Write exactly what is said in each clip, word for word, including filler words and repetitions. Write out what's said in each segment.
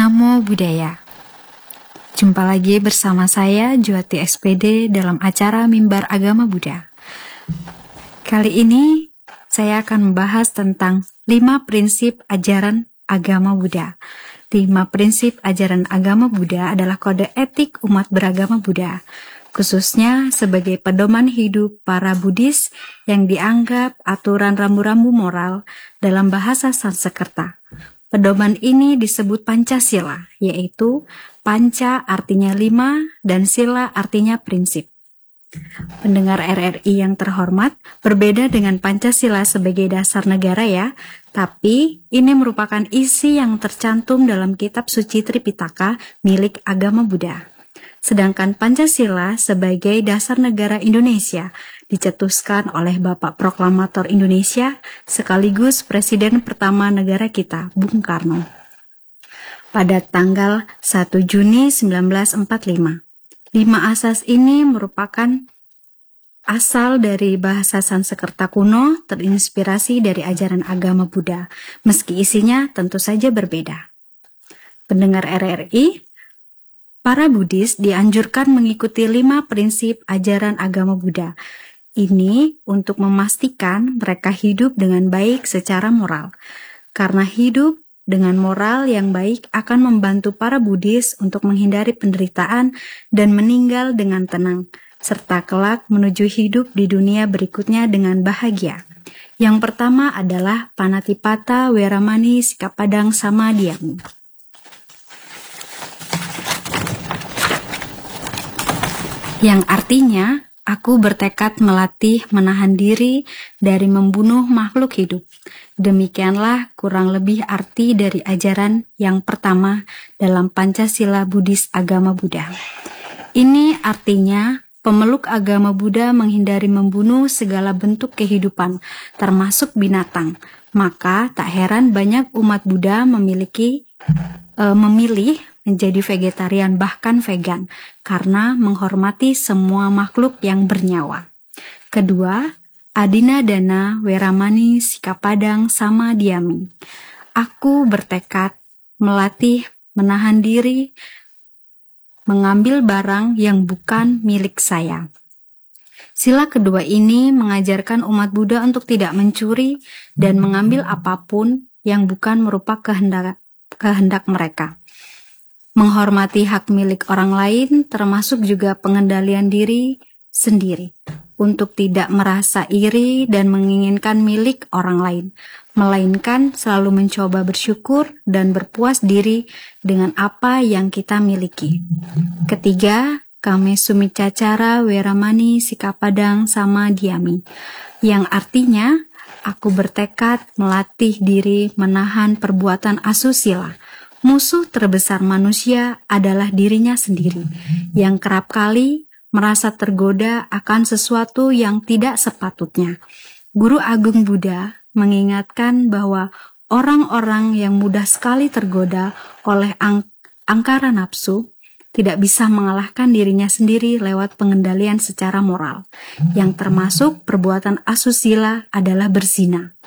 Namo Buddhaya. Jumpa lagi bersama saya Juwati S P D dalam acara Mimbar Agama Buddha. Kali ini saya akan membahas tentang lima prinsip ajaran agama Buddha. Lima prinsip ajaran agama Buddha adalah kode etik umat beragama Buddha, khususnya sebagai pedoman hidup para Buddhis yang dianggap aturan rambu-rambu moral dalam bahasa Sanskerta. Pedoman ini disebut Pancasila, yaitu Panca artinya lima dan Sila artinya prinsip. Pendengar R R I yang terhormat, berbeda dengan Pancasila sebagai dasar negara ya, tapi ini merupakan isi yang tercantum dalam kitab suci Tripitaka milik agama Buddha. Sedangkan Pancasila sebagai dasar negara Indonesia dicetuskan oleh Bapak Proklamator Indonesia sekaligus Presiden pertama negara kita, Bung Karno, pada tanggal satu Juni seribu sembilan ratus empat puluh lima. Lima asas ini merupakan asal dari bahasa Sanskerta kuno, terinspirasi dari ajaran agama Buddha, meski isinya tentu saja berbeda. Pendengar R R I, para Buddhis dianjurkan mengikuti lima prinsip ajaran agama Buddha. Ini untuk memastikan mereka hidup dengan baik secara moral. Karena hidup dengan moral yang baik akan membantu para Buddhis untuk menghindari penderitaan dan meninggal dengan tenang, serta kelak menuju hidup di dunia berikutnya dengan bahagia. Yang pertama adalah Panatipata Weramani Sikapadang Samadhyami. Yang artinya, aku bertekad melatih menahan diri dari membunuh makhluk hidup. Demikianlah kurang lebih arti dari ajaran yang pertama dalam Pancasila Buddhis agama Buddha. Ini artinya pemeluk agama Buddha menghindari membunuh segala bentuk kehidupan, termasuk binatang. Maka tak heran banyak umat Buddha memiliki e, memilih menjadi vegetarian bahkan vegan karena menghormati semua makhluk yang bernyawa. Kedua, Adinadana Weramani Sikapadang Samadhyami. Aku bertekad melatih menahan diri mengambil barang yang bukan milik saya. Sila kedua ini mengajarkan umat Buddha untuk tidak mencuri dan mengambil apapun yang bukan merupakan kehendak, kehendak mereka. Menghormati hak milik orang lain termasuk juga pengendalian diri sendiri untuk tidak merasa iri dan menginginkan milik orang lain, melainkan selalu mencoba bersyukur dan berpuas diri dengan apa yang kita miliki. Ketiga, Kame Sumicacara Weramani Sikapadang Samadhyami, yang artinya aku bertekad melatih diri menahan perbuatan asusila. Musuh terbesar manusia adalah dirinya sendiri, yang kerap kali merasa tergoda akan sesuatu yang tidak sepatutnya. Guru Agung Buddha mengingatkan bahwa orang-orang yang mudah sekali tergoda oleh ang- angkara nafsu tidak bisa mengalahkan dirinya sendiri lewat pengendalian secara moral, yang termasuk perbuatan asusila adalah berzina.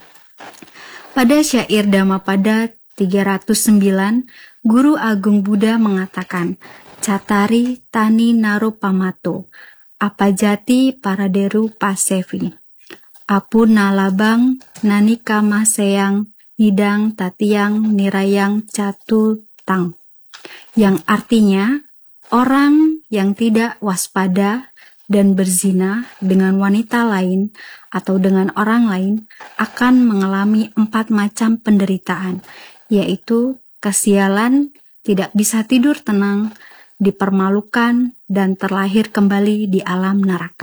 Pada syair Dhammapada tiga ratus sembilan, Guru Agung Buddha mengatakan, Catari tani naru pamato, apajati paraderu pasevi, apu nalabang nanika maseyang, hidang tatiang nirayang catu tang. Yang artinya, orang yang tidak waspada dan berzina dengan wanita lain atau dengan orang lain akan mengalami empat macam penderitaan, yaitu kesialan, tidak bisa tidur tenang, dipermalukan, dan terlahir kembali di alam neraka.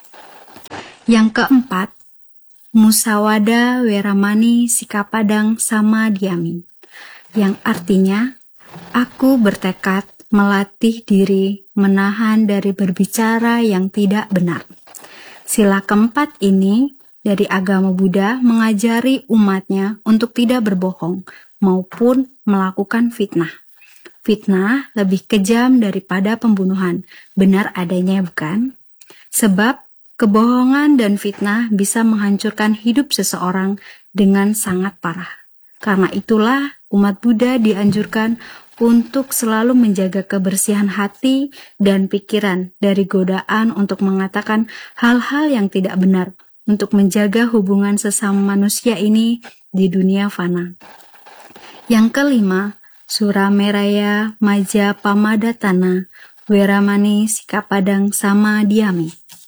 Yang keempat, Musawada Weramani Sikapadang Samadhyami, yang artinya, aku bertekad melatih diri menahan dari berbicara yang tidak benar. Sila keempat ini dari agama Buddha mengajari umatnya untuk tidak berbohong maupun melakukan fitnah. Fitnah lebih kejam daripada pembunuhan, benar adanya bukan? Sebab kebohongan dan fitnah bisa menghancurkan hidup seseorang dengan sangat parah. Karena itulah umat Buddha dianjurkan untuk selalu menjaga kebersihan hati dan pikiran dari godaan untuk mengatakan hal-hal yang tidak benar, untuk menjaga hubungan sesama manusia ini di dunia fana. Yang kelima, Surameraya Maja Pamadatana Weramani Sikapadang Sama Diami,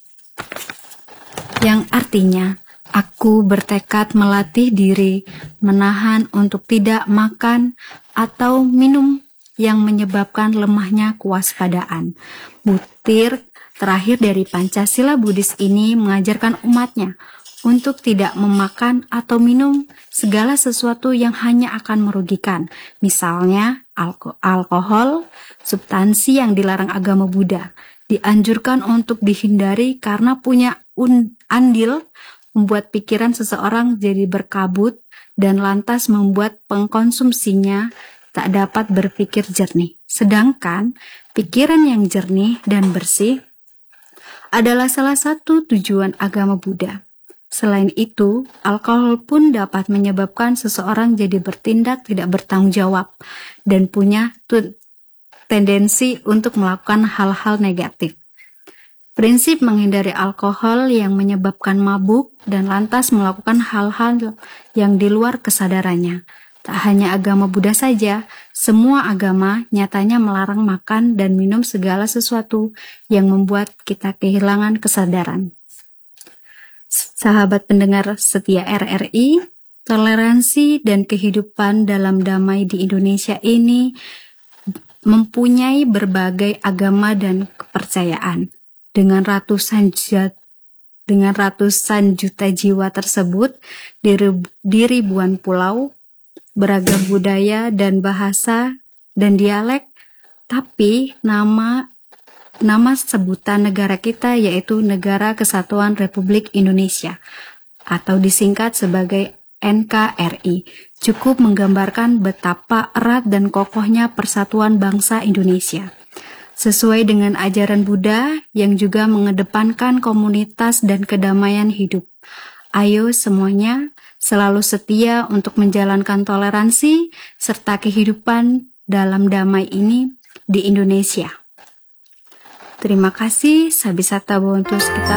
yang artinya aku bertekad melatih diri menahan untuk tidak makan atau minum yang menyebabkan lemahnya kewaspadaan. Butir terakhir dari Pancasila Buddhis ini mengajarkan umatnya untuk tidak memakan atau minum segala sesuatu yang hanya akan merugikan. Misalnya alko- alkohol, substansi yang dilarang agama Buddha. Dianjurkan untuk dihindari karena punya un- andil membuat pikiran seseorang jadi berkabut dan lantas membuat pengkonsumsinya tak dapat berpikir jernih. Sedangkan pikiran yang jernih dan bersih adalah salah satu tujuan agama Buddha. Selain itu, alkohol pun dapat menyebabkan seseorang jadi bertindak tidak bertanggung jawab dan punya tu- tendensi untuk melakukan hal-hal negatif. Prinsip menghindari alkohol yang menyebabkan mabuk dan lantas melakukan hal-hal yang di luar kesadarannya. Tak hanya agama Buddha saja, semua agama nyatanya melarang makan dan minum segala sesuatu yang membuat kita kehilangan kesadaran. Sahabat pendengar setia R R I, toleransi dan kehidupan dalam damai di Indonesia ini mempunyai berbagai agama dan kepercayaan. Dengan ratusan jat, dengan ratusan juta jiwa tersebut di, di ribuan pulau, beragam budaya dan bahasa dan dialek, tapi nama nama sebutan negara kita yaitu Negara Kesatuan Republik Indonesia atau disingkat sebagai N K R I cukup menggambarkan betapa erat dan kokohnya persatuan bangsa Indonesia. Sesuai dengan ajaran Buddha yang juga mengedepankan komunitas dan kedamaian hidup. Ayo semuanya selalu setia untuk menjalankan toleransi serta kehidupan dalam damai ini di Indonesia. Terima kasih, Sabisata Bontus kita